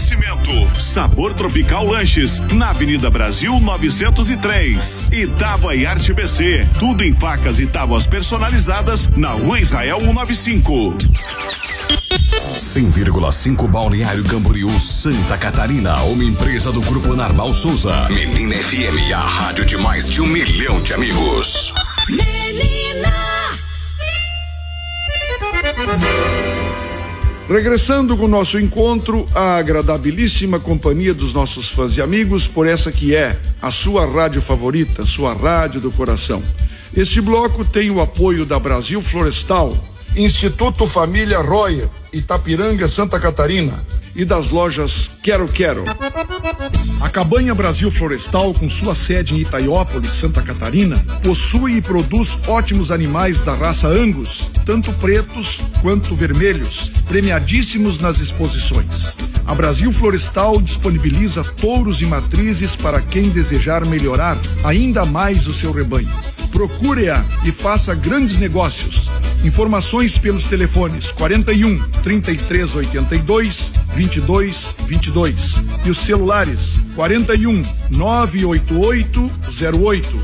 Oferecimento Sabor Tropical Lanches, na Avenida Brasil 903. E Tábua e Arte BC, tudo em facas e tábuas personalizadas na Rua Israel 195. 100,5 Balneário Camboriú, Santa Catarina, uma empresa do Grupo Narval Souza. Menina FM, a rádio de mais de 1 milhão de amigos. Regressando com o nosso encontro, a agradabilíssima companhia dos nossos fãs e amigos por essa que é a sua rádio favorita, sua rádio do coração. Este bloco tem o apoio da Brasil Florestal, Instituto Família Royer, Itapiranga, Santa Catarina, e das lojas Quero Quero. A Cabanha Brasil Florestal, com sua sede em Itaiópolis, Santa Catarina, possui e produz ótimos animais da raça Angus, tanto pretos quanto vermelhos, premiadíssimos nas exposições. A Brasil Florestal disponibiliza touros e matrizes para quem desejar melhorar ainda mais o seu rebanho. Procure-a e faça grandes negócios. Informações pelos telefones 41 3382 2222 e os celulares 41 988 08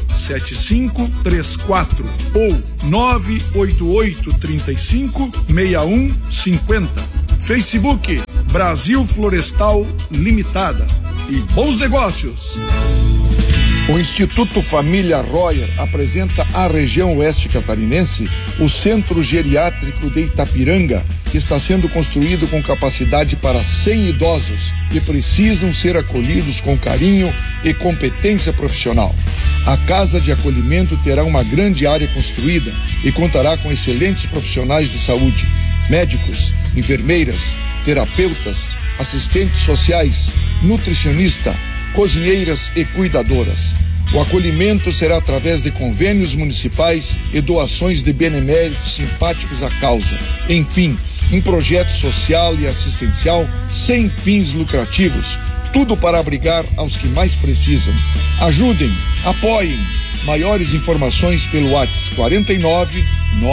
7534 ou 988 35 6150. Facebook Brasil Florestal Limitada. E bons negócios! O Instituto Família Royer apresenta à região oeste catarinense o Centro Geriátrico de Itapiranga, que está sendo construído com capacidade para 100 idosos que precisam ser acolhidos com carinho e competência profissional. A Casa de Acolhimento terá uma grande área construída e contará com excelentes profissionais de saúde, médicos, enfermeiras, terapeutas, assistentes sociais, nutricionista, cozinheiras e cuidadoras. O acolhimento será através de convênios municipais e doações de beneméritos simpáticos à causa. Enfim, um projeto social e assistencial sem fins lucrativos, tudo para abrigar aos que mais precisam. Ajudem, apoiem. Maiores informações pelo WhatsApp 49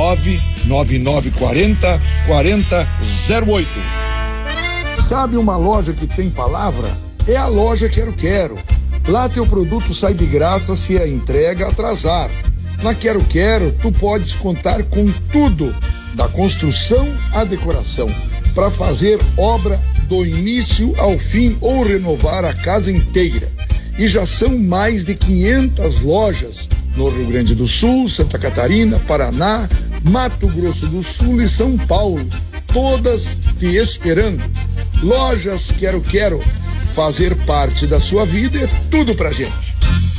99940 4008. Sabe uma loja que tem palavra? É a loja Quero Quero. Lá teu produto sai de graça se a entrega atrasar. Na Quero Quero, tu podes contar com tudo, da construção à decoração, para fazer obra do início ao fim ou renovar a casa inteira. E já são mais de 500 lojas no Rio Grande do Sul, Santa Catarina, Paraná, Mato Grosso do Sul e São Paulo, todas te esperando. Lojas Quero Quero. Fazer parte da sua vida é tudo pra gente.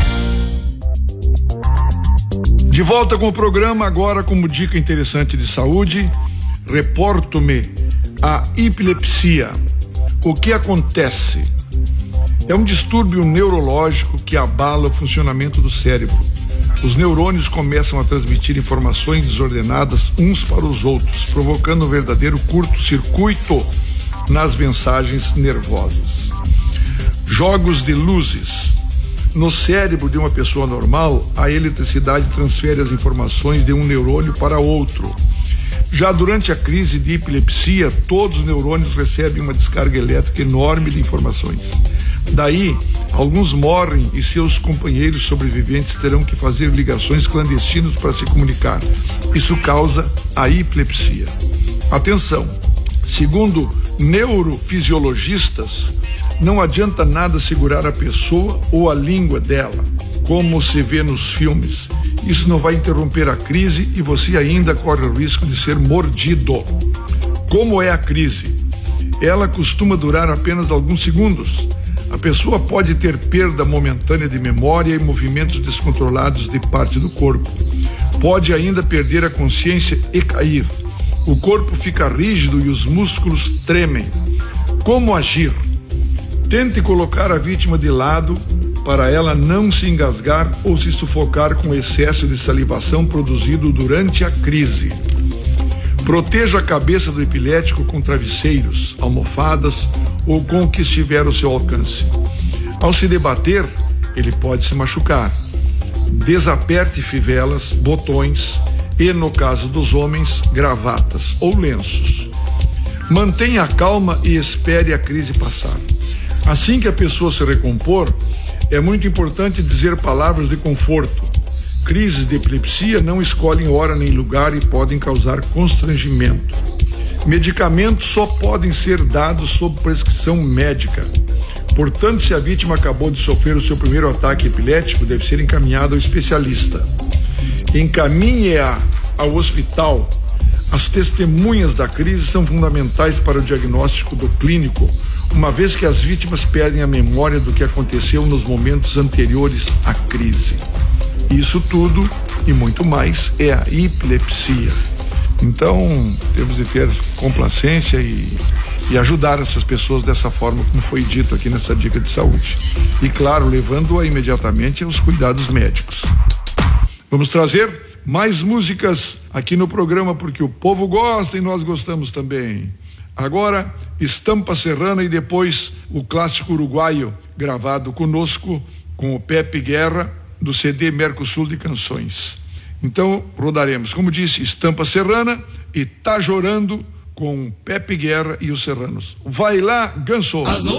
De volta com o programa, agora como dica interessante de saúde, reporto-me a epilepsia. O que acontece? É um distúrbio neurológico que abala o funcionamento do cérebro. Os neurônios começam a transmitir informações desordenadas uns para os outros, provocando um verdadeiro curto-circuito nas mensagens nervosas. Jogos de luzes. No cérebro de uma pessoa normal, a eletricidade transfere as informações de um neurônio para outro. Já durante a crise de epilepsia, todos os neurônios recebem uma descarga elétrica enorme de informações. Daí, alguns morrem e seus companheiros sobreviventes terão que fazer ligações clandestinas para se comunicar. Isso causa a epilepsia. Atenção! Segundo neurofisiologistas, não adianta nada segurar a pessoa ou a língua dela, como se vê nos filmes. Isso não vai interromper a crise e você ainda corre o risco de ser mordido. Como é a crise? Ela costuma durar apenas alguns segundos. A pessoa pode ter perda momentânea de memória e movimentos descontrolados de parte do corpo. Pode ainda perder a consciência e cair. O corpo fica rígido e os músculos tremem. Como agir? Tente colocar a vítima de lado para ela não se engasgar ou se sufocar com o excesso de salivação produzido durante a crise. Proteja a cabeça do epilético com travesseiros, almofadas ou com o que estiver ao seu alcance. Ao se debater, ele pode se machucar. Desaperte fivelas, botões e, no caso dos homens, gravatas ou lenços. Mantenha a calma e espere a crise passar. Assim que a pessoa se recompor, é muito importante dizer palavras de conforto. Crises de epilepsia não escolhem hora nem lugar e podem causar constrangimento. Medicamentos só podem ser dados sob prescrição médica. Portanto, se a vítima acabou de sofrer o seu primeiro ataque epilético, deve ser encaminhada ao especialista. Encaminhe-a ao hospital. As testemunhas da crise são fundamentais para o diagnóstico do clínico, uma vez que as vítimas perdem a memória do que aconteceu nos momentos anteriores à crise. Isso tudo e muito mais é a epilepsia. Então, temos de ter complacência e ajudar essas pessoas dessa forma, como foi dito aqui nessa dica de saúde. E, claro, levando-a imediatamente aos cuidados médicos. Vamos trazer mais músicas aqui no programa, porque o povo gosta e nós gostamos também. Agora, Estampa Serrana e depois o clássico uruguaio, gravado conosco com o Pepe Guerra, do CD Mercosul de Canções. Então, rodaremos, como disse, Estampa Serrana e Tá Chorando com Pepe Guerra e os Serranos. Vai lá, Ganso! As